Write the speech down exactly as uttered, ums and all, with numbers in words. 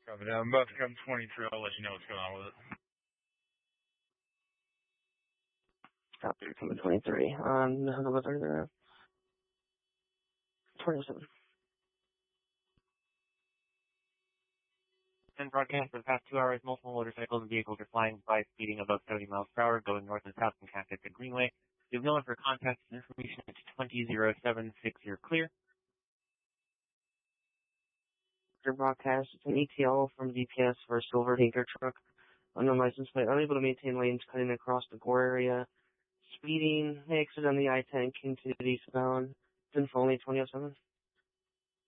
Copy that. I'm about to come twenty-three. I'll let you know what's going on with it. Copy, coming twenty-three. On um, the other twenty-seven. And broadcast for the past two hours, multiple motorcycles and vehicles are flying by, speeding above seventy miles per hour, going north and south from Connecticut Greenway. You have no one for contact information at twenty oh seven six. You're clear. Your broadcast, it's an E T L from D P S for a silver tanker truck. Unknown license plate, unable to maintain lanes cutting across the Gore area. Speeding, exit on the I ten, continued eastbound. Info only twenty oh seven.